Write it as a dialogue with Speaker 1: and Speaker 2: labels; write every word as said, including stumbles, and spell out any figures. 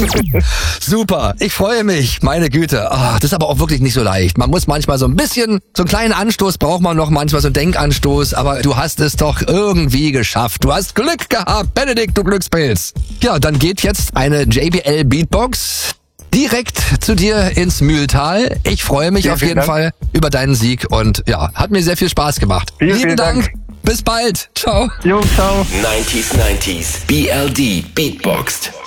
Speaker 1: Super, ich freue mich. Meine Güte. Oh, das ist aber auch wirklich nicht so leicht. Man muss manchmal so ein bisschen, so einen kleinen Anstoß braucht man noch, manchmal so einen Denkanstoß, aber du hast es doch irgendwie geschafft. Du hast Glück gehabt, Benedikt, du Glückspilz. Ja, dann geht jetzt eine J B L Beatbox direkt zu dir ins Mühltal. Ich freue mich
Speaker 2: Vielen,
Speaker 1: auf
Speaker 2: vielen
Speaker 1: jeden
Speaker 2: Dank.
Speaker 1: Fall über deinen Sieg und ja, hat mir sehr viel Spaß gemacht.
Speaker 2: Vielen,
Speaker 1: Lieben
Speaker 2: vielen
Speaker 1: Dank.
Speaker 2: Dank.
Speaker 1: Bis bald. Ciao.
Speaker 2: Jo, ciao.
Speaker 3: neunziger neunzig B L D Beatboxed.